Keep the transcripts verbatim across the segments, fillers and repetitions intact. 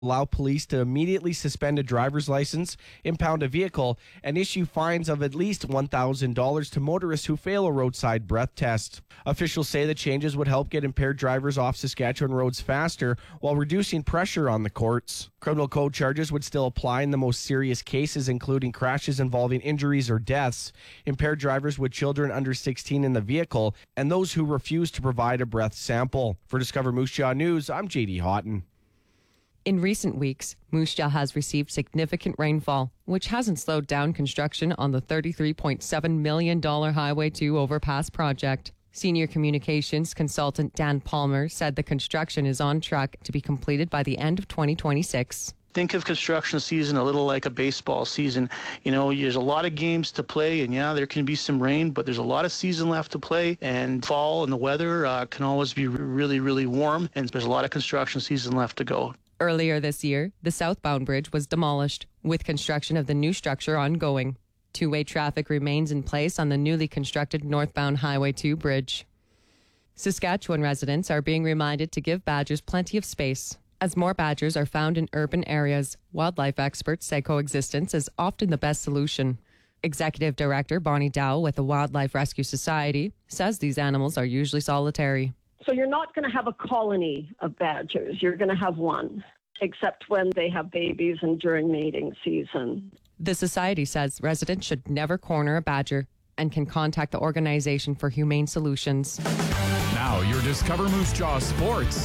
allow police to immediately suspend a driver's license, impound a vehicle, and issue fines of at least one thousand dollars to motorists who fail a roadside breath test. Officials say the changes would help get impaired drivers off Saskatchewan roads faster while reducing pressure on the courts. Criminal code charges would still apply in the most serious cases, including crashes involving injuries or deaths, impaired drivers with children under sixteen in the vehicle, and those who refuse to provide a breath sample. For Discover Moose Jaw News, I'm J D Houghton. In recent weeks, Moose Jaw has received significant rainfall, which hasn't slowed down construction on the thirty-three point seven million dollars Highway two overpass project. Senior communications consultant Dan Palmer said the construction is on track to be completed by the end of twenty twenty-six. Think of construction season a little like a baseball season. You know, there's a lot of games to play, and yeah, there can be some rain, but there's a lot of season left to play, and fall and the weather uh, can always be really, really warm, and there's a lot of construction season left to go. Earlier this year, the southbound bridge was demolished, with construction of the new structure ongoing. Two-way traffic remains in place on the newly constructed northbound Highway two bridge. Saskatchewan residents are being reminded to give badgers plenty of space. As more badgers are found in urban areas, wildlife experts say coexistence is often the best solution. Executive Director Bonnie Dow with the Wildlife Rescue Society says these animals are usually solitary. So you're not going to have a colony of badgers. You're going to have one, except when they have babies and during mating season. The Society says residents should never corner a badger and can contact the Organization for Humane Solutions. Now your Discover Moose Jaw Sports.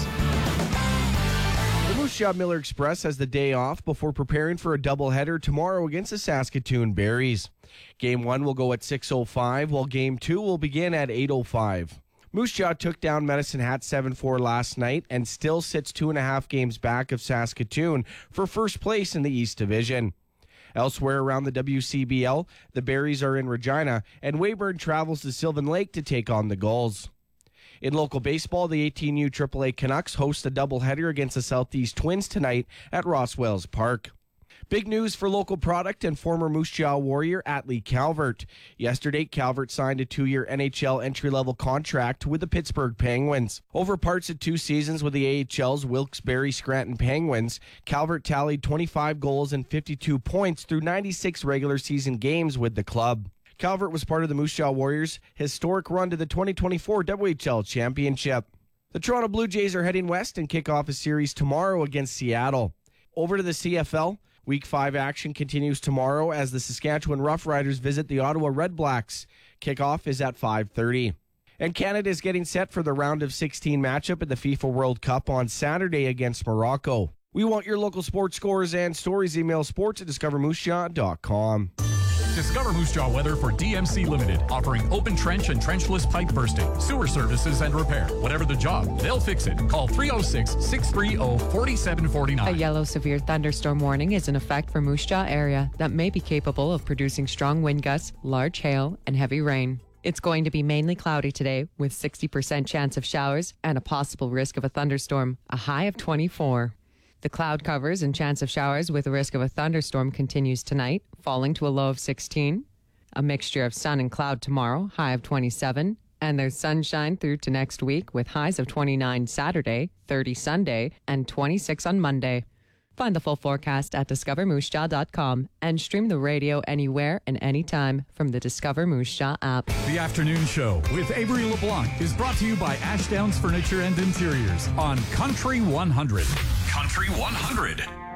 The Moose Jaw Miller Express has the day off before preparing for a doubleheader tomorrow against the Saskatoon Berries. Game one will go at six oh five, while Game two will begin at eight oh five. Moose Jaw took down Medicine Hat seven four last night and still sits two and a half games back of Saskatoon for first place in the East Division. Elsewhere around the W C B L, the Berries are in Regina, and Weyburn travels to Sylvan Lake to take on the Gulls. In local baseball, the eighteen U triple A Canucks host a doubleheader against the Southeast Twins tonight at Rosswells Park. Big news for local product and former Moose Jaw Warrior Atlee Calvert. Yesterday, Calvert signed a two-year N H L entry-level contract with the Pittsburgh Penguins. Over parts of two seasons with the A H L's Wilkes-Barre Scranton Penguins, Calvert tallied twenty-five goals and fifty-two points through ninety-six regular season games with the club. Calvert was part of the Moose Jaw Warriors' historic run to the twenty twenty-four W H L Championship. The Toronto Blue Jays are heading west and kick off a series tomorrow against Seattle. Over to the C F L. Week five action continues tomorrow as the Saskatchewan Roughriders visit the Ottawa Redblacks. Kickoff is at five thirty. And Canada is getting set for the round of sixteen matchup at the FIFA World Cup on Saturday against Morocco. We want your local sports scores and stories. Email sports at discover moose jaw dot com. Discover Moose Jaw weather for D M C Limited, offering open trench and trenchless pipe bursting, sewer services and repair. Whatever the job, they'll fix it. Call three oh six, six three oh, four seven four nine. A yellow severe thunderstorm warning is in effect for Moose Jaw area that may be capable of producing strong wind gusts, large hail, and heavy rain. It's going to be mainly cloudy today with sixty percent chance of showers and a possible risk of a thunderstorm, a high of twenty-four. The cloud covers and chance of showers with a risk of a thunderstorm continues tonight, falling to a low of sixteen. A mixture of sun and cloud tomorrow, high of twenty-seven. And there's sunshine through to next week with highs of twenty-nine Saturday, thirty Sunday, and twenty-six on Monday. Find the full forecast at discover moose jaw dot com and stream the radio anywhere and anytime from the Discover Moose Jaw app. The Afternoon Show with Avery LeBlanc is brought to you by Ashdowns Furniture and Interiors on Country one hundred. Country one hundred.